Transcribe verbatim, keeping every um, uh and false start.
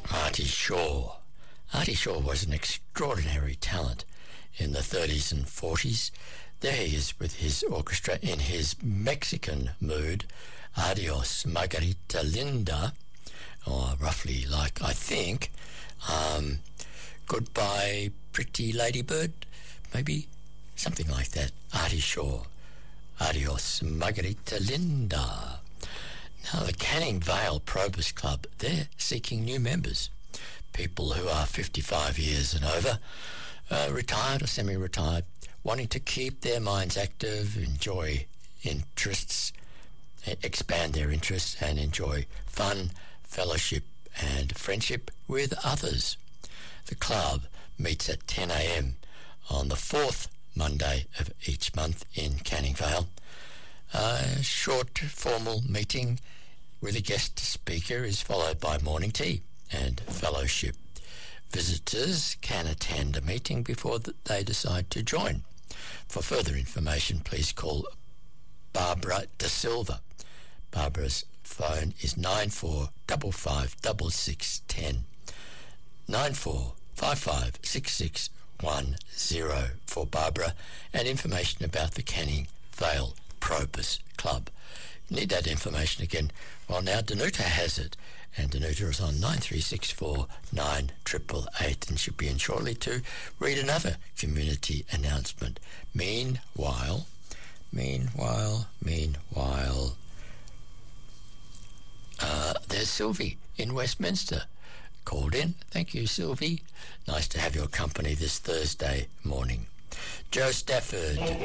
Artie Shaw. Artie Shaw was an extraordinary talent in the thirties and forties. There he is with his orchestra in his Mexican mood, Adios Margarita Linda, or roughly like, I think, um, Goodbye Pretty Ladybird, maybe, something like that. Artie Shaw, Adios Margarita Linda. Now, the Canning Vale Probus Club, they're seeking new members, people who are fifty-five years and over, uh, retired or semi-retired, wanting to keep their minds active, enjoy interests, expand their interests, and enjoy fun, fellowship, and friendship with others. The club meets at ten a.m. on the fourth Monday of each month in Canning Vale. A short formal meeting with a guest speaker is followed by morning tea and fellowship. Visitors can attend a meeting before they decide to join. For further information, please call Barbara Da Silva. Barbara's phone is nine four five five six six one zero. nine four five five six six one zero for Barbara, and information about the Canning Vale Probus Club. You need that information again. Well, now Danuta has it, and Danuta is on nine three six four nine eight eight eight and should be in shortly to read another community announcement. Meanwhile, meanwhile, meanwhile, uh, there's Sylvie in Westminster. Called in. Thank you, Sylvie. Nice to have your company this Thursday morning. Joe Stafford.